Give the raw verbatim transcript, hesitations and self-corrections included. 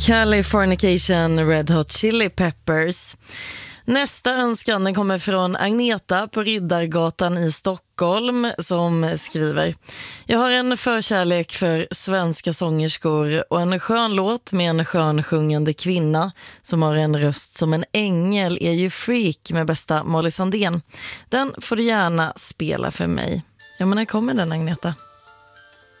Californication, Red Hot Chili Peppers. Nästa önskan den kommer från Agneta på Riddargatan i Stockholm som skriver: Jag har en förkärlek för svenska sångerskor och en skön låt med en skön sjungande kvinna som har en röst som en ängel är ju Freak med bästa Molly Sandén. Den får du gärna spela för mig. Ja, men när kommer den, Agneta?